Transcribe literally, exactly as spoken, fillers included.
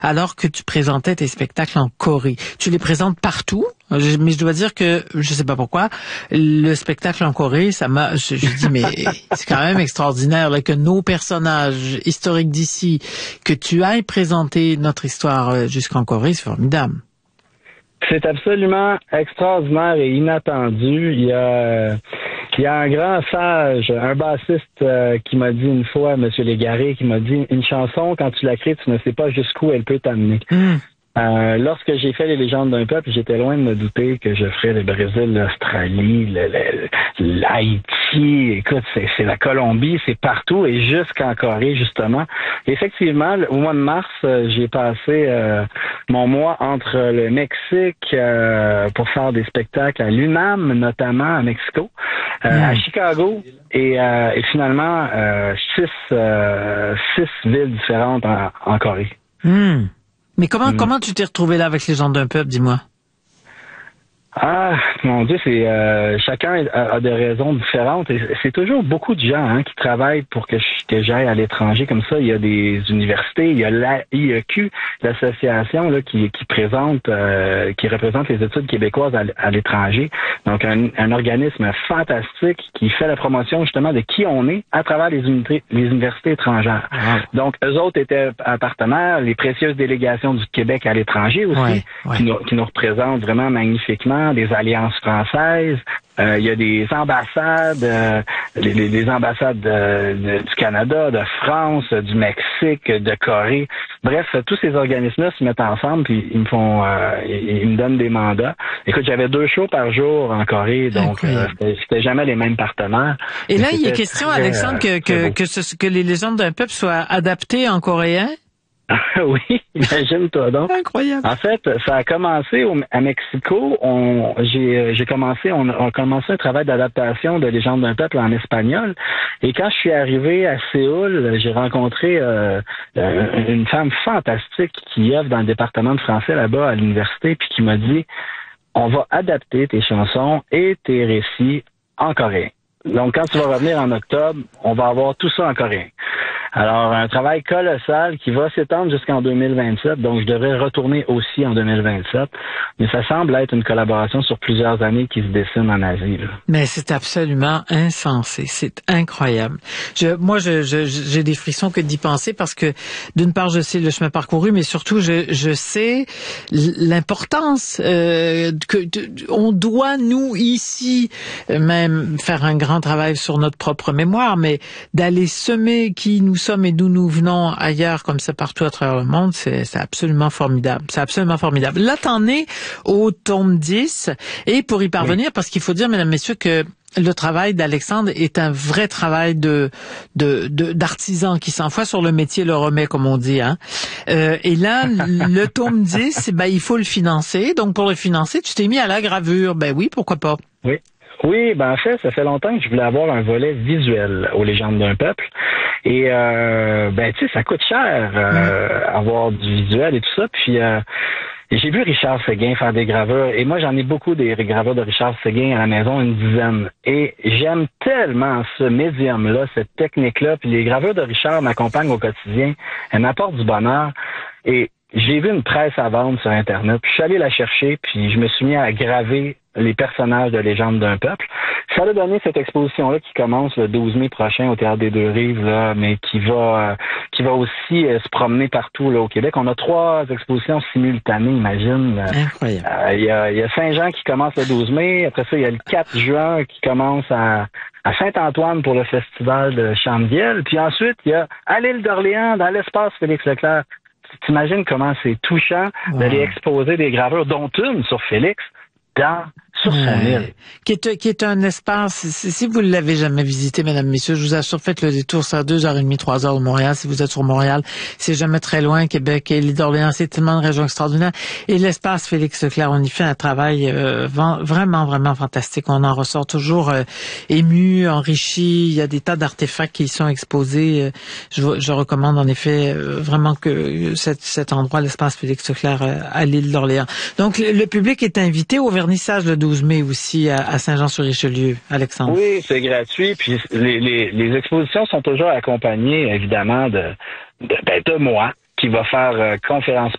alors que tu présentais tes spectacles en Corée. Tu les présentes partout, mais je dois dire que, je sais pas pourquoi, le spectacle en Corée, ça m'a, je, je dis, mais c'est quand même extraordinaire là, que nos personnages historiques d'ici, que tu ailles présenter notre histoire jusqu'en Corée, c'est formidable. C'est absolument extraordinaire et inattendu. Il y a, il y a un grand sage, un bassiste euh, qui m'a dit une fois, Monsieur Légaré, qui m'a dit, une chanson, quand tu la crées, tu ne sais pas jusqu'où elle peut t'amener. Mm. Euh, lorsque j'ai fait Les légendes d'un peuple, j'étais loin de me douter que je ferais le Brésil, l'Australie, le, le, l'Haïti, écoute, c'est, c'est la Colombie, c'est partout et jusqu'en Corée, justement. Et effectivement, au mois de mars, euh, j'ai passé euh, mon mois entre le Mexique euh, pour faire des spectacles à l'U N A M, notamment à Mexico, euh, mmh. à Chicago et, euh, et finalement euh, six, euh, six villes différentes en, en Corée. Mmh. Mais comment, mmh. comment tu t'es retrouvé là avec les gens d'un peuple, dis-moi? Ah, mon Dieu, c'est euh, chacun a, a des raisons différentes. Et c'est toujours beaucoup de gens hein, qui travaillent pour que, je, que j'aille à l'étranger comme ça. Il y a des universités, il y a l'A I E Q, l'association là qui, qui présente, euh, qui représente les études québécoises à, à l'étranger. Donc un, un organisme fantastique qui fait la promotion justement de qui on est à travers les unités, les universités étrangères. Ah. Donc eux autres étaient partenaires, les précieuses délégations du Québec à l'étranger aussi, ouais, ouais. Qui, nous, qui nous représentent vraiment magnifiquement. Des alliances françaises, euh, il y a des ambassades, euh, les, les ambassades de, de, du Canada, de France, du Mexique, de Corée. Bref, tous ces organismes-là se mettent ensemble puis ils me font, euh, ils, ils me donnent des mandats. Écoute, j'avais deux shows par jour en Corée, donc euh, c'était, c'était jamais les mêmes partenaires. Et là, il est question, très, Alexandre, que que, que, ce, que les légendes d'un peuple soient adaptées en coréen. Oui, imagine-toi donc. Incroyable. En fait, ça a commencé au, à Mexico. On, j'ai, j'ai commencé, on, on a commencé un travail d'adaptation de Légendes d'un peuple en espagnol. Et quand je suis arrivé à Séoul, j'ai rencontré euh, une femme fantastique qui œuvre dans le département de français là-bas à l'université, puis qui m'a dit, on va adapter tes chansons et tes récits en coréen. Donc, quand tu vas revenir en octobre, on va avoir tout ça en coréen. Alors, un travail colossal qui va s'étendre jusqu'en deux mille vingt-sept, donc je devrais retourner aussi en deux mille vingt-sept. Mais ça semble être une collaboration sur plusieurs années qui se dessine en Asie. Là. Mais c'est absolument insensé, c'est incroyable. Je, moi, je, je, j'ai des frissons que d'y penser parce que, d'une part, je sais le chemin parcouru, mais surtout, je, je sais l'importance euh, que de, on doit, nous, ici, même faire un grand travail sur notre propre mémoire, mais d'aller semer qui nous sommes et d'où nous venons ailleurs comme ça partout à travers le monde, c'est, c'est absolument formidable. C'est absolument formidable. Là, t'en es au tome dix et pour y parvenir, oui. Parce qu'il faut dire, mesdames, messieurs, que le travail d'Alexandre est un vrai travail de, de, de d'artisan qui s'en fout sur le métier, le remet, comme on dit, hein. Euh, et là, le tome dix, ben, il faut le financer. Donc, pour le financer, tu t'es mis à la gravure. Ben oui, pourquoi pas? Oui. Oui, ben en fait, ça fait longtemps que je voulais avoir un volet visuel aux légendes d'un peuple. Et euh, ben tu sais, ça coûte cher euh, avoir du visuel et tout ça. Puis euh, j'ai vu Richard Séguin faire des gravures. Et moi, j'en ai beaucoup des gravures de Richard Séguin à la maison, une dizaine. Et j'aime tellement ce médium-là, cette technique-là. Puis les gravures de Richard m'accompagnent au quotidien. Elles m'apportent du bonheur. Et j'ai vu une presse à vendre sur Internet, puis je suis allé la chercher, puis je me suis mis à graver les personnages de Légendes d'un peuple. Ça a donné cette exposition-là qui commence le douze mai prochain au Théâtre des Deux-Rives, là, mais qui va euh, qui va aussi euh, se promener partout là au Québec. On a trois expositions simultanées, imagine. Incroyable. Euh, il y a, il y a Saint-Jean qui commence le douze mai, après ça, il y a le quatre juin qui commence à à Saint-Antoine pour le festival de Champ-de-Vielle, puis ensuite, il y a à l'île d'Orléans, dans l'espace Félix Leclerc. T'imagines comment c'est touchant wow. d'aller exposer des gravures, dont une sur Félix, dans sur son ouais. île. Qui est, qui est un espace, si, si vous ne l'avez jamais visité, mesdames, messieurs, je vous assure, faites le détour, c'est à deux heures trente, trois heures de Montréal, si vous êtes sur Montréal. C'est jamais très loin, Québec et l'île d'Orléans, c'est tellement une région extraordinaire. Et l'espace Félix Leclerc, on y fait un travail euh, vraiment, vraiment fantastique. On en ressort toujours euh, ému, enrichi. Il y a des tas d'artefacts qui y sont exposés. Je, je recommande en effet euh, vraiment que cet, cet endroit, l'espace Félix Leclerc euh, à l'île d'Orléans. Donc, le, le public est invité au vernissage le douze mai aussi à, à Saint-Jean-sur-Richelieu, Alexandre. Oui, c'est gratuit. Puis les, les, les expositions sont toujours accompagnées, évidemment, de, de, ben, de moi, qui va faire euh, conférence